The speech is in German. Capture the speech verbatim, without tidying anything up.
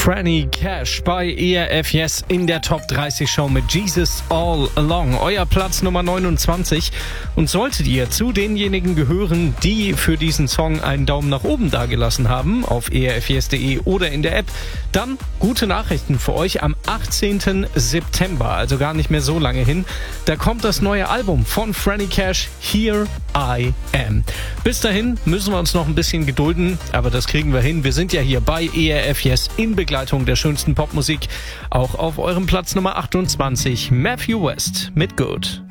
Franny Cash bei E R F Yes in der Top dreißig Show mit Jesus All Along. Euer Platz Nummer neunundzwanzig. Und solltet ihr zu denjenigen gehören, die für diesen Song einen Daumen nach oben dagelassen haben, auf e r f yes punkt de oder in der App, dann gute Nachrichten für euch. Am achtzehnten September, also gar nicht mehr so lange hin, da kommt das neue Album von Franny Cash, Here I Am. Bis dahin müssen wir uns noch ein bisschen gedulden, aber das kriegen wir hin. Wir sind ja hier bei E R F Yes in Begleitung der schönsten Popmusik. Auch auf eurem Platz Nummer achtundzwanzig, Matthew West mit Good.